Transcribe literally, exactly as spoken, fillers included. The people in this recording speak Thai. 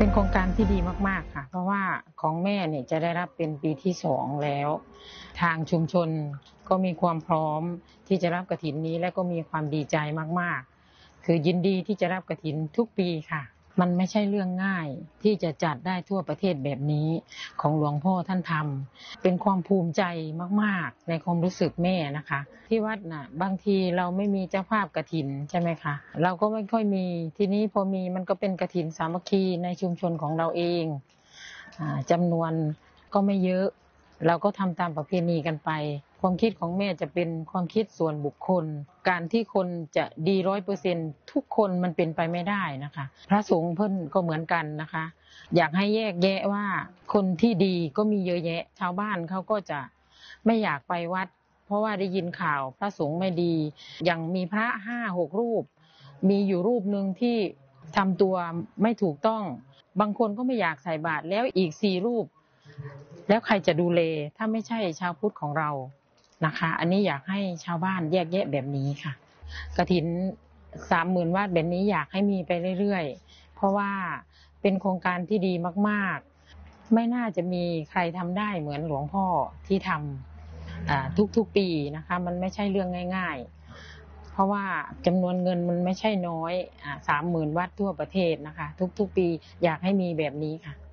เป็นโครงการที่ดีมากๆค่ะเพราะว่าของแม่เนี่ยจะได้รับเป็นปีที่สองแล้วทางชุมชนก็มีความพร้อมที่จะรับกฐินนี้และก็มีความดีใจมากๆคือยินดีที่จะรับกฐินทุกปีค่ะมันไม่ใช่เรื่องง่ายที่จะจัดได้ทั่วประเทศแบบนี้ของหลวงพ่อท่านทำเป็นความภูมิใจมากๆในความรู้สึกแม่นะคะที่วัดน่ะบางทีเราไม่มีเจ้าภาพกฐินใช่ไหมคะเราก็ไม่ค่อยมีทีนี้พอมีมันก็เป็นกฐินสามัคคีในชุมชนของเราเองจำนวนก็ไม่เยอะเราก็ทำตามประเพณีกันไปความคิดของแม่จะเป็นความคิดส่วนบุคคลการที่คนจะดีร้อยเปอร์เซ็นต์ทุกคนมันเป็นไปไม่ได้นะคะพระสงฆ์เพิ่นก็เหมือนกันนะคะอยากให้แยกแยะว่าคนที่ดีก็มีเยอะแยะชาวบ้านเขาก็จะไม่อยากไปวัดเพราะว่าได้ยินข่าวพระสงฆ์ไม่ดีอย่างมีพระห้าหกรูปมีอยู่รูปหนึ่งที่ทำตัวไม่ถูกต้องบางคนก็ไม่อยากใส่บาตรแล้วอีกสี่รูปแล้วใครจะดูแลถ้าไม่ใช่ชาวพุทธของเรานะคะอันนี้อยากให้ชาวบ้านแยกแยะแบบนี้ค่ะกฐินสามหมื่นวัดแบบนี้อยากให้มีไปเรื่อยๆเพราะว่าเป็นโครงการที่ดีมากๆไม่น่าจะมีใครทำได้เหมือนหลวงพ่อที่ทำทุกๆปีนะคะมันไม่ใช่เรื่องง่ายๆเพราะว่าจำนวนเงินมันไม่ใช่น้อยสามหมื่นวัดทั่วประเทศนะคะทุกๆปีอยากให้มีแบบนี้ค่ะ